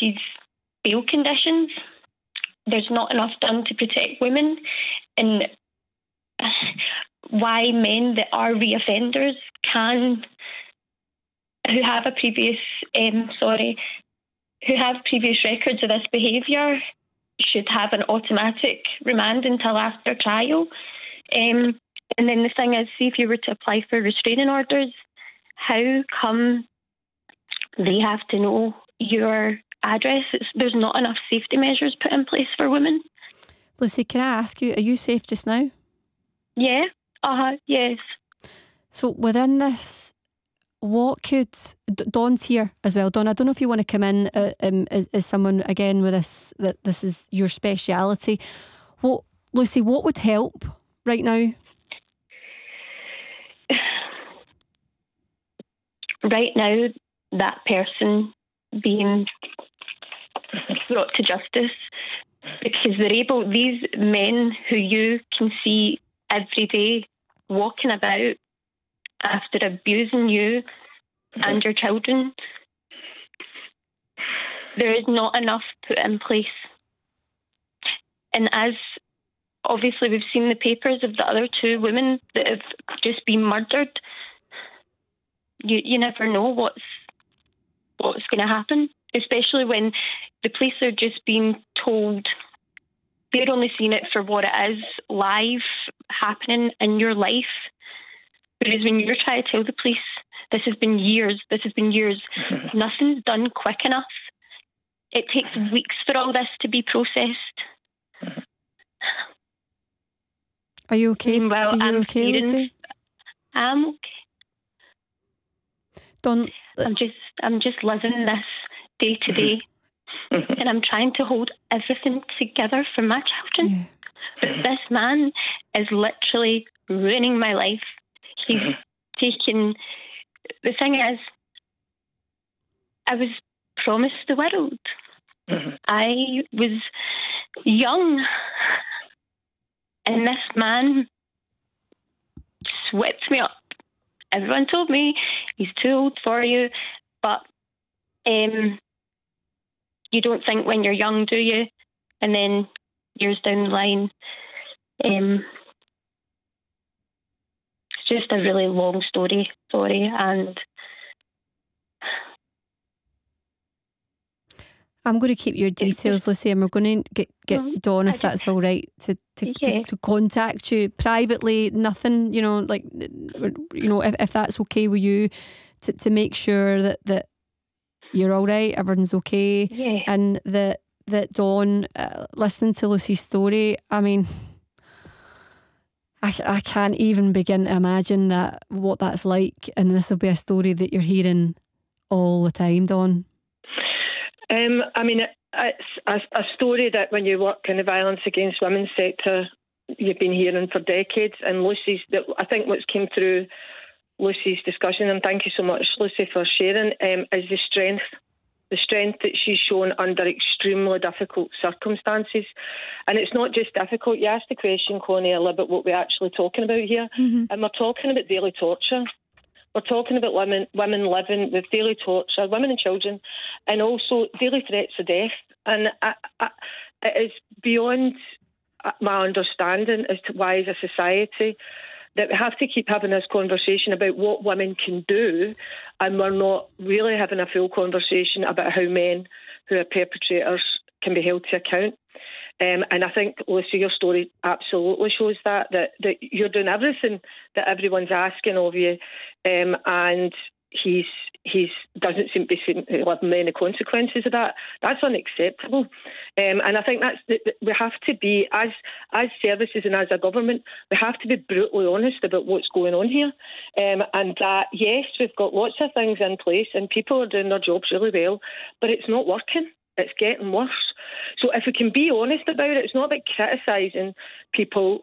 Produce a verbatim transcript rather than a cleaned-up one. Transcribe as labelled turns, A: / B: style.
A: Lucy's bail conditions. There's not enough done to protect women, and why men that are reoffenders can, who have a previous, um, sorry, who have previous records of this behaviour, should have an automatic remand until after trial. Um, and then the thing is, see if you were to apply for restraining orders, how come they have to know your address? It's, there's not enough safety measures put in place for women.
B: Lucy, can I ask you, are you safe just now?
A: Yeah, uh-huh, yes.
B: So within this, what could, D- Dawn's here as well. Dawn, I don't know if you want to come in uh, um, as, as someone, again, with this, that this is your speciality. What, Lucy, what would help right now?
A: Right now, that person being brought to justice, because they're able, these men who you can see every day walking about after abusing you and your children, there is not enough put in place. And as obviously we've seen the papers of the other two women that have just been murdered, you you never know what's what's going to happen, especially when the police are just being told they're only seeing it for what it is, live, happening in your life. Whereas when you're trying to tell the police, this has been years, this has been years, nothing's done quick enough. It takes weeks for all this to be processed.
B: Are you okay?
A: Well,
B: Are you
A: I'm
B: okay, Lucy?
A: I'm okay.
B: Don't.
A: I'm just, I'm just living this day to day, and I'm trying to hold everything together for my children.
B: Yeah.
A: But this man is literally ruining my life. He's taken. The thing is, I was promised the world. I was young, and this man swept me up. Everyone told me he's too old for you, but um, you don't think when you're young, do you? And then years down the line, um, it's just a really long story, sorry, and
B: I'm going to keep your details, Lucy, and we're going to get, get
A: Mm,
B: Dawn,
A: I
B: if that's
A: just-
B: all right, to to,
A: Yeah.
B: to to contact you privately. Nothing, you know, like, you know, if, if that's okay with you, to, to make sure that, that you're all right, everything's okay,
A: Yeah.
B: and that that Dawn, uh, listening to Lucy's story, I mean, I, I can't even begin to imagine that, what that's like, and this will be a story that you're hearing all the time, Dawn.
C: Um, I mean, it, it's a, a story that when you work in the violence against women sector, you've been hearing for decades. And Lucy's, I think what's came through Lucy's discussion, and thank you so much, Lucy, for sharing, um, is the strength, the strength that she's shown under extremely difficult circumstances. And it's not just difficult. You asked the question, Connie, a little bit what we're actually talking about here. Mm-hmm. And we're talking about daily torture. We're talking about women women living with daily torture, women and children, and also daily threats of death. And I, I, it is beyond my understanding as to why, as a society, that we have to keep having this conversation about what women can do, and we're not really having a full conversation about how men who are perpetrators can be held to account. Um, and I think, Lucy, your story absolutely shows that, that, that you're doing everything that everyone's asking of you, um, and he's he's doesn't seem to be living any consequences of that. That's unacceptable. Um, and I think that's we have to be, as as services and as a government, we have to be brutally honest about what's going on here. Um, and that, yes, we've got lots of things in place and people are doing their jobs really well, but it's not working. It's getting worse. So if we can be honest about it, it's not about criticising people